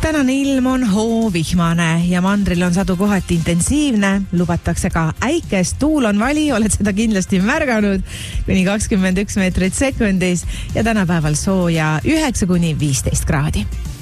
tänane ilm on hoovihmane ja mandril on sadu kohati intensiivne. Lubatakse ka äikest, tuul on vali, oled seda kindlasti märganud, kuni 21 meetrit sekundis ja tänapäeval sooja 9-15 kraadi.